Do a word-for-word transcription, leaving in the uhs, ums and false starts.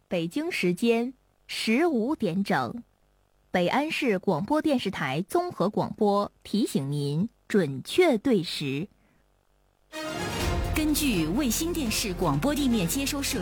北京时间十五点整，北安市广播电视台综合广播提醒您准确对时。 根据卫星电视广播地面接收设